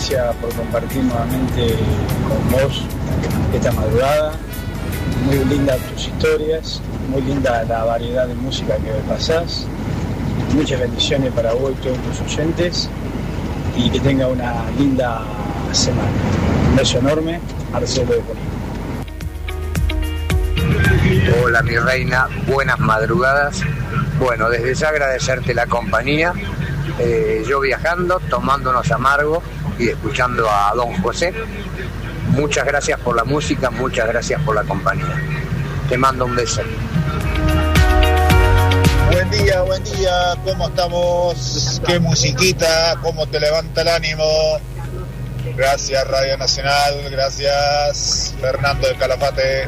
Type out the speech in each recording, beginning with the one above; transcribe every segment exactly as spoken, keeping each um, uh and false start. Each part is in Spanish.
gracias por compartir nuevamente con vos esta madrugada. Muy lindas tus historias, muy linda la variedad de música que me pasás. Muchas bendiciones para vos y todos tus oyentes y que tenga una linda semana. Un beso enorme, Marcelo de Junín. Hola mi reina, buenas madrugadas. Bueno, desde ya agradecerte la compañía, eh, yo viajando, tomándonos amargo y escuchando a Don José. Muchas gracias por la música, muchas gracias por la compañía. Te mando un beso. Buen día, buen día, ¿cómo estamos? ¿Qué musiquita? ¿Cómo te levanta el ánimo? Gracias Radio Nacional, gracias Fernando del Calafate.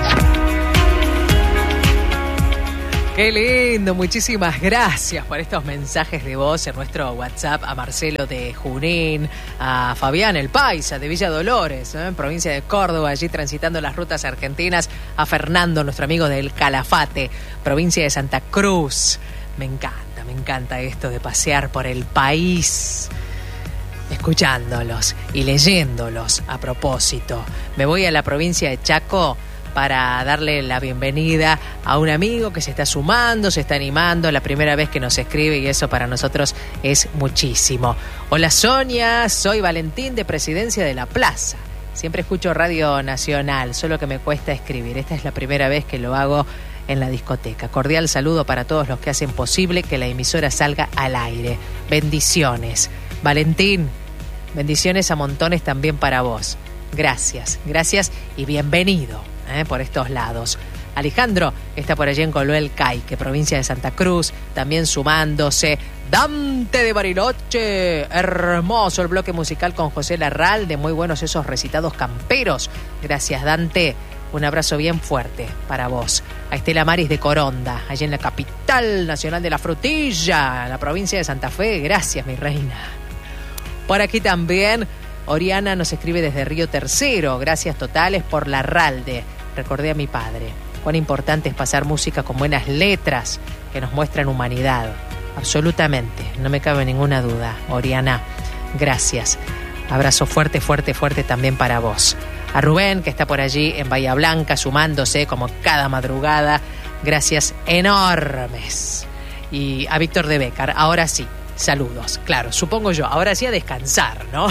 Qué lindo, muchísimas gracias por estos mensajes de voz en nuestro WhatsApp a Marcelo de Junín, a Fabián el Paisa de Villa Dolores, ¿eh? Provincia de Córdoba, allí transitando las rutas argentinas, a Fernando, nuestro amigo del Calafate, provincia de Santa Cruz. Me encanta, me encanta esto de pasear por el país, escuchándolos y leyéndolos a propósito. Me voy a la provincia de Chaco para darle la bienvenida a un amigo que se está sumando, se está animando, la primera vez que nos escribe y eso para nosotros es muchísimo. Hola Sonia, soy Valentín de Presidencia de la Plaza. Siempre escucho Radio Nacional, solo que me cuesta escribir. Esta es la primera vez que lo hago en la discoteca. Cordial saludo para todos los que hacen posible que la emisora salga al aire. Bendiciones. Valentín, bendiciones a montones también para vos. Gracias, gracias y bienvenido. Eh, por estos lados. Alejandro está por allí en Coloel Caique, provincia de Santa Cruz, también sumándose. Dante de Bariloche, hermoso el bloque musical con José Larralde, muy buenos esos recitados camperos. Gracias Dante, un abrazo bien fuerte para vos. A Estela Maris de Coronda, allí en la capital nacional de la frutilla, en la provincia de Santa Fe, gracias mi reina. Por aquí también Oriana nos escribe desde Río Tercero, gracias totales por Larralde. Recordé a mi padre. Cuán importante es pasar música con buenas letras que nos muestran humanidad. Absolutamente, no me cabe ninguna duda. Oriana, gracias. Abrazo fuerte, fuerte, fuerte también para vos. A Rubén, que está por allí en Bahía Blanca, sumándose como cada madrugada. Gracias enormes. Y a Víctor de Bécar, ahora sí, saludos. Claro, supongo yo, ahora sí a descansar, ¿no?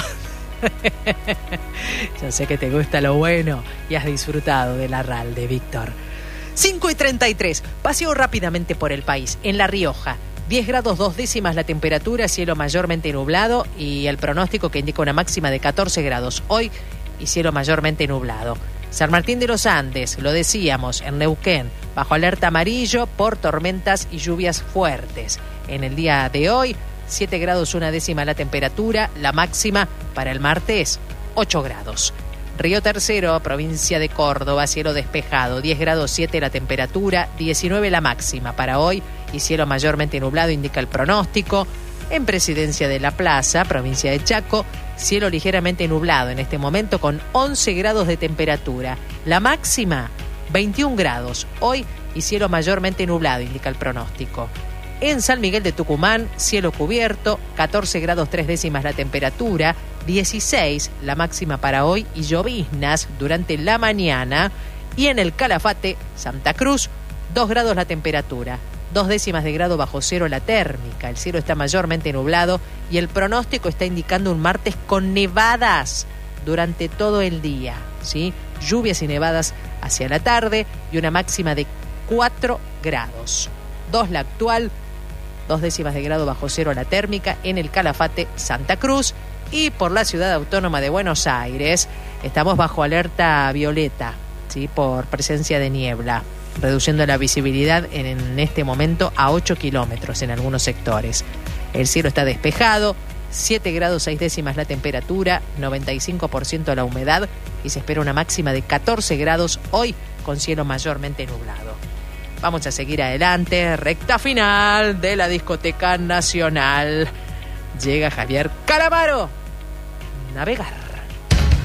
Yo sé que te gusta lo bueno y has disfrutado de Larralde, Víctor. cinco y treinta y tres. Paseo rápidamente por el país. En La Rioja, diez grados dos décimas la temperatura, cielo mayormente nublado y el pronóstico que indica una máxima de catorce grados hoy y cielo mayormente nublado. San Martín de los Andes, lo decíamos, en Neuquén, bajo alerta amarillo por tormentas y lluvias fuertes. En el día de hoy, siete grados una décima la temperatura, la máxima para el martes, ocho grados. Río Tercero, provincia de Córdoba, cielo despejado, diez grados siete la temperatura, diecinueve la máxima para hoy y cielo mayormente nublado indica el pronóstico. En Presidencia de la Plaza, provincia de Chaco, cielo ligeramente nublado en este momento con once grados de temperatura, la máxima veintiún grados hoy y cielo mayormente nublado indica el pronóstico. En San Miguel de Tucumán, cielo cubierto, catorce grados tres décimas la temperatura, dieciséis la máxima para hoy y lloviznas durante la mañana. Y en el Calafate, Santa Cruz, dos grados la temperatura, dos décimas de grado bajo cero la térmica. El cielo está mayormente nublado y el pronóstico está indicando un martes con nevadas durante todo el día, ¿sí? Lluvias y nevadas hacia la tarde y una máxima de cuatro grados. dos la actual, dos décimas de grado bajo cero la térmica en el Calafate, Santa Cruz. Y por la ciudad autónoma de Buenos Aires estamos bajo alerta violeta, ¿sí? Por presencia de niebla, reduciendo la visibilidad en, en este momento a ocho kilómetros en algunos sectores. El cielo está despejado, siete grados seis décimas la temperatura, noventa y cinco por ciento la humedad y se espera una máxima de catorce grados hoy con cielo mayormente nublado. Vamos a seguir adelante, recta final de la Discoteca Nacional. Llega Javier Calamaro. Navegar.